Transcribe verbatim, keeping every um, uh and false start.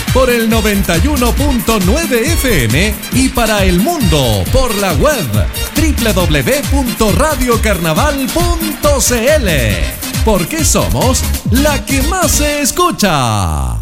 por el noventa y uno punto nueve F M y para el mundo por la web doble u doble u doble u punto radio carnaval punto c l, porque somos la que más se escucha.